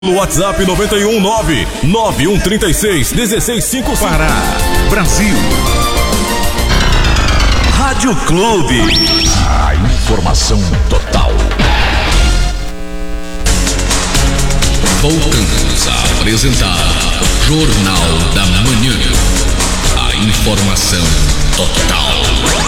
No WhatsApp 919-9136-1655. Pará, Brasil. Rádio Clube. A informação total. Voltamos a apresentar Jornal da Manhã. A informação total.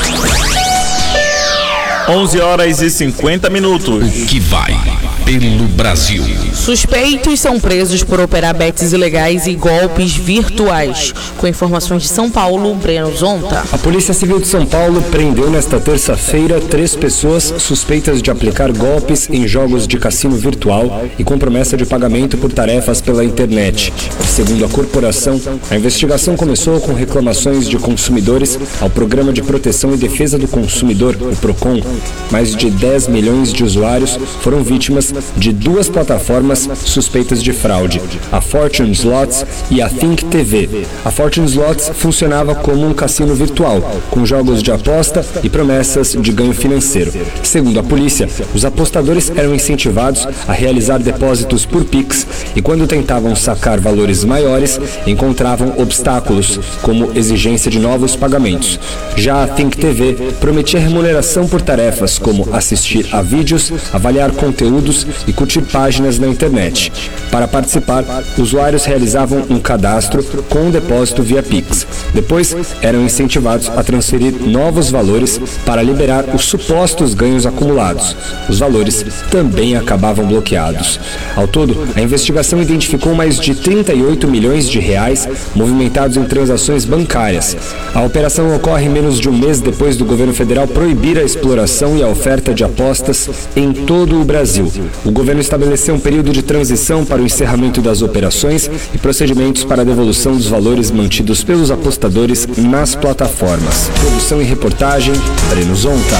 11h50. O que vai pelo Brasil? Suspeitos são presos por operar bets ilegais e golpes virtuais. Com informações de São Paulo, Breno Zonta. A Polícia Civil de São Paulo prendeu nesta terça-feira 3 pessoas suspeitas de aplicar golpes em jogos de cassino virtual e com promessa de pagamento por tarefas pela internet. Segundo a corporação, a investigação começou com reclamações de consumidores ao Programa de Proteção e Defesa do Consumidor, o PROCON. Mais de 10 milhões de usuários foram vítimas de 2 plataformas suspeitas de fraude, a Fortune Slots e a Think TV. A Fortune Slots funcionava como um cassino virtual, com jogos de aposta e promessas de ganho financeiro. Segundo a polícia, os apostadores eram incentivados a realizar depósitos por Pix e quando tentavam sacar valores maiores, encontravam obstáculos, como exigência de novos pagamentos. Já a Think TV prometia remuneração por tarefas como assistir a vídeos, avaliar conteúdos e curtir páginas na internet. Para participar, usuários realizavam um cadastro com um depósito via Pix. Depois, eram incentivados a transferir novos valores para liberar os supostos ganhos acumulados. Os valores também acabavam bloqueados. Ao todo, a investigação identificou mais de 38 milhões de reais movimentados em transações bancárias. A operação ocorre menos de um mês depois do governo federal proibir a exploração e a oferta de apostas em todo o Brasil. O governo estabeleceu um período de transição para o encerramento das operações e procedimentos para a devolução dos valores mantidos pelos apostadores nas plataformas. Produção e reportagem, Breno Zonta.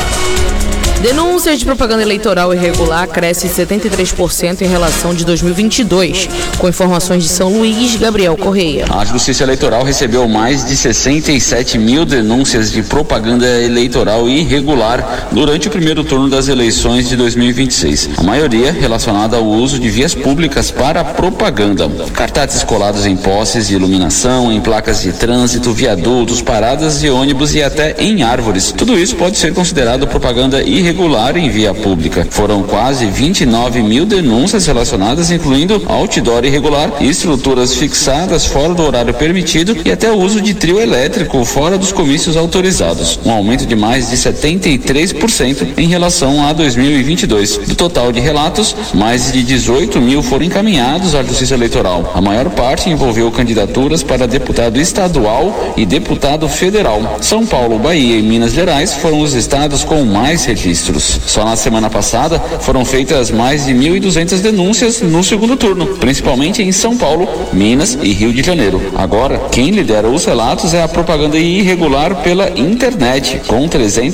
Denúncias de propaganda eleitoral irregular cresce 73% em relação de 2022. Com informações de São Luís, Gabriel Correia. A Justiça Eleitoral recebeu mais de 67 mil denúncias de propaganda eleitoral irregular durante o primeiro turno das eleições de 2026. A maioria relacionada ao uso de vias públicas para propaganda. Cartazes colados em postes de iluminação, em placas de trânsito, viadutos, paradas de ônibus e até em árvores. Tudo isso pode ser considerado propaganda irregular em via pública. Foram quase 29 mil denúncias relacionadas, incluindo outdoor irregular, estruturas fixadas fora do horário permitido e até o uso de trio elétrico fora dos comícios autorizados. Um aumento de mais de 73% em relação a 2022. Do total de relatos, mais de 18 mil foram encaminhados à Justiça Eleitoral. A maior parte envolveu candidaturas para deputado estadual e deputado federal. São Paulo, Bahia e Minas Gerais foram os estados com mais registros. Só na semana passada foram feitas mais de 1.200 denúncias no segundo turno, principalmente em São Paulo, Minas e Rio de Janeiro. Agora, quem lidera os relatos é a propaganda irregular pela internet, com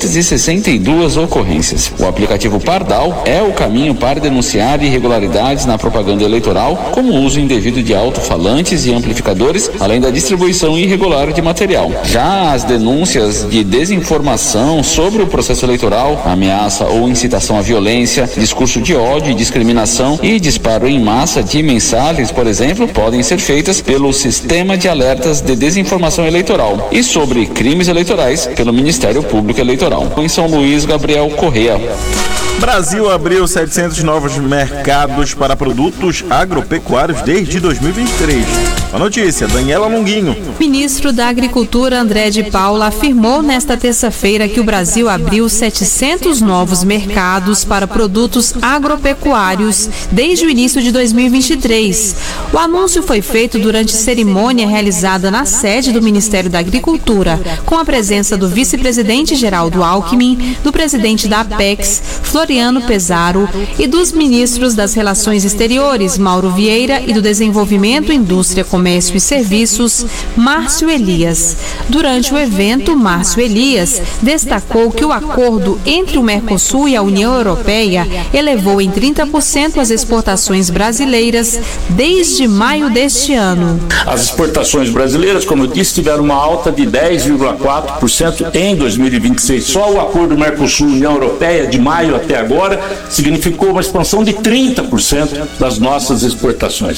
362 ocorrências. O aplicativo Pardal é o caminho para denunciar irregularidades na propaganda eleitoral, como o uso indevido de alto-falantes e amplificadores, além da distribuição irregular de material. Já as denúncias de desinformação sobre o processo eleitoral, ameaça ou incitação à violência, discurso de ódio e discriminação e disparo em massa de mensagens, por exemplo, podem ser feitas pelo Sistema de Alertas de Desinformação Eleitoral e sobre crimes eleitorais pelo Ministério Público Eleitoral. Em São Luís, Gabriel Correia. Brasil abriu 700 novos mercados para produtos agropecuários desde 2023. A notícia, Daniela Longuinho. Ministro da Agricultura, André de Paula, afirmou nesta terça-feira que o Brasil abriu 700 novos mercados para produtos agropecuários desde o início de 2023. O anúncio foi feito durante cerimônia realizada na sede do Ministério da Agricultura, com a presença do vice-presidente Geraldo Alckmin, do presidente da Apex, Floriano Pesaro, e dos ministros das Relações Exteriores, Mauro Vieira, e do Desenvolvimento, Indústria, Comercialização Comércio e Serviços, Márcio Elias. Durante o evento, Márcio Elias destacou que o acordo entre o Mercosul e a União Europeia elevou em 30% as exportações brasileiras desde maio deste ano. As exportações brasileiras, como eu disse, tiveram uma alta de 10,4% em 2026. Só o acordo Mercosul-União Europeia de maio até agora significou uma expansão de 30% das nossas exportações.